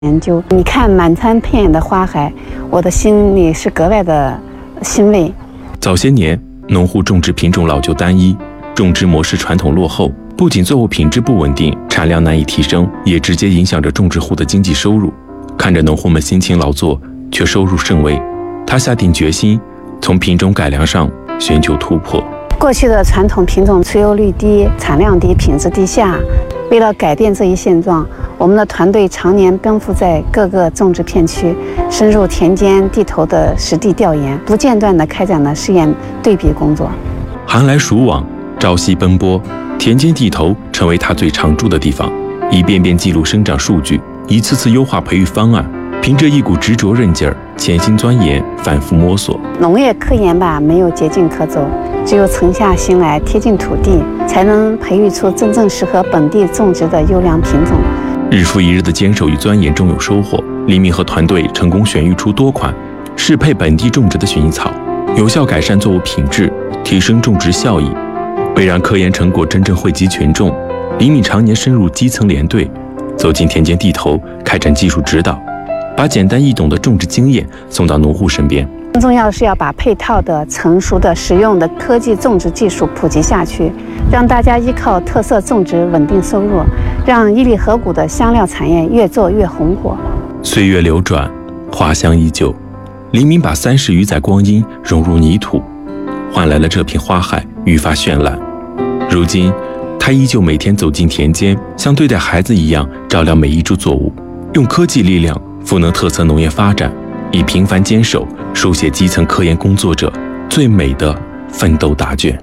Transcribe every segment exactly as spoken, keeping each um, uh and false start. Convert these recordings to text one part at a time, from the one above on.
研究，你看满山遍野的花海，我的心里是格外的欣慰。 早些年，农户种植品种老旧单一，种植模式传统落后，不仅作物品质不稳定，产量难以提升，也直接影响着种植户的经济收入。看着农户们辛勤劳作，却收入甚微，他下定决心，从品种改良上寻求突破。 过去的传统品种出油率低、产量低、品质低下，为了改变这一现状，我们的团队常年奔赴在各个种植片区，深入田间地头的实地调研，不间断地开展了试验对比工作。 寒来暑往，朝夕奔波，田间地头成为他最常驻的地方，一遍遍记录生长数据，一次次优化培育方案，凭着一股执着韧劲儿，潜心钻研，反复摸索。 农业科研吧，没有捷径可走，只有沉下心来，贴近土地，才能培育出真正适合本地种植的优良品种。 日复一日的坚守与钻研终有收获，黎明和团队成功选育出多款适配本地种植的薰衣草，有效改善作物品质，提升种植效益。为让科研成果真正惠及群众，黎明常年深入基层连队，走进田间地头，开展技术指导，把简单易懂的种植经验送到农户身边。 更重要的是要把配套的、成熟的、实用的科技种植技术普及下去，让大家依靠特色种植稳定收入，让一粒河谷的香料产业越做越红火。 岁月流转，花香依旧，黎明把三十余载光阴融入泥土，换来了这片花海愈发绚烂。如今，他依旧每天走进田间，像对待孩子一样照料每一株作物，用科技力量赋能特色农业发展，以平凡坚守书写基层科研工作者最美的奋斗答卷。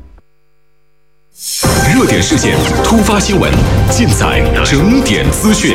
热点事件、突发新闻，尽在整点资讯。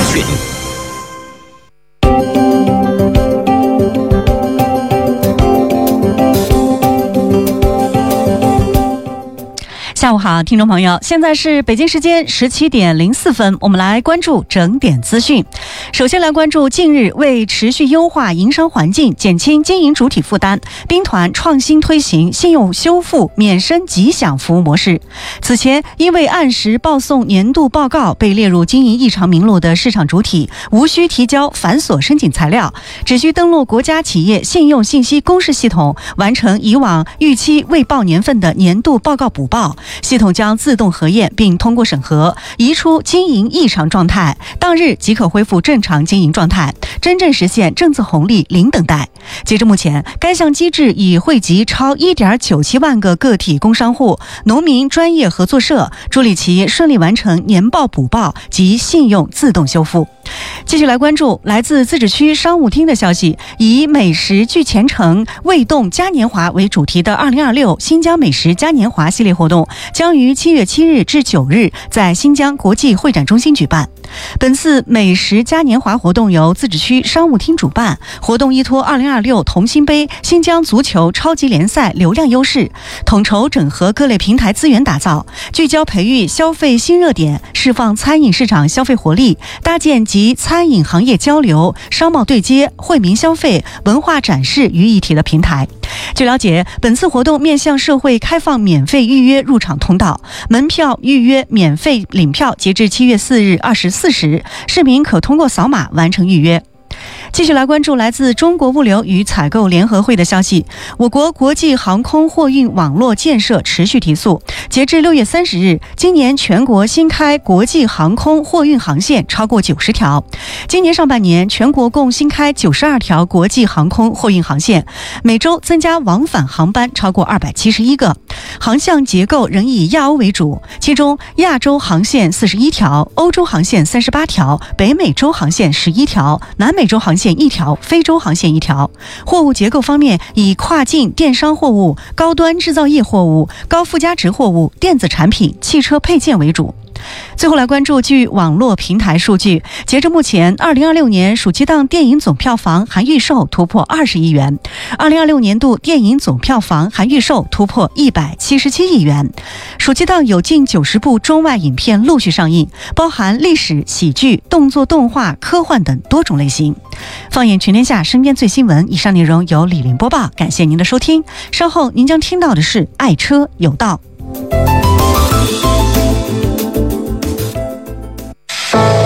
下午好，听众朋友，现在是北京时间十七点零四分，我们来关注整点资讯。首先来关注近日为持续优化营商环境，减轻经营主体负担，兵团创新推行信用修复免申吉享服务模式。此前因为按时报送年度报告被列入经营异常名录的市场主体，无需提交繁琐申请材料，只需登录国家企业信用信息公示系统，完成以往逾期未报年份的年度报告补报，系统将自动核验并通过审核，移出经营异常状态，当日即可恢复正常经营状态，真正实现政策红利零等待。截至目前，该项机制已惠及超 一点九七万个个体工商户、农民专业合作社，助力其顺利完成年报补报及信用自动修复。继续来关注来自自治区商务厅的消息，以美食聚前程、味动嘉年华为主题的二零二六新疆美食嘉年华系列活动将于七月七日至九日在新疆国际会展中心举办。本次美食嘉年华活动由自治区商务厅主办，活动依托二零二六同心杯新疆足球超级联赛流量优势，统筹整合各类平台资源打造，聚焦培育消费新热点，释放餐饮市场消费活力，搭建集餐饮行业交流、商贸对接、惠民消费、文化展示于一体的平台。据了解，本次活动面向社会开放免费预约入场通道，门票预约免费领票截至七月四日二十四时，市民可通过扫码完成预约。继续来关注来自中国物流与采购联合会的消息，我国国际航空货运网络建设持续提速。截至六月三十日，今年全国新开国际航空货运航线超过九十条。今年上半年，全国共新开九十二条国际航空货运航线，每周增加往返航班超过二百七十一个。航向结构仍以亚欧为主，其中亚洲航线四十一条，欧洲航线三十八条，北美洲航线十一条，南美洲航线一条，非洲航线一条。货物结构方面，以跨境电商货物、高端制造业货物、高附加值货物、电子产品、汽车配件为主。最后来关注据网络平台数据，截至目前二零二六年暑期档电影总票房含预售突破二十亿元，二零二六年度电影总票房含预售突破一百七十七亿元。暑期档有近九十部中外影片陆续上映，包含历史、喜剧、动作动画、科幻等多种类型。放眼全天下身边最新闻，以上内容由李林播报，感谢您的收听。稍后您将听到的是爱车有道。 用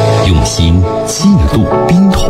心进度冰桶。